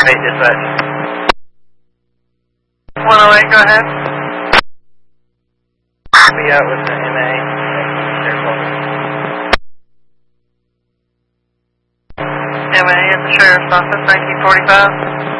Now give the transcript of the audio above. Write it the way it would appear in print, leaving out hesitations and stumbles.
8 dispatch. 108, go ahead. Be out with the MA. MA at the Sheriff's Office, 1945.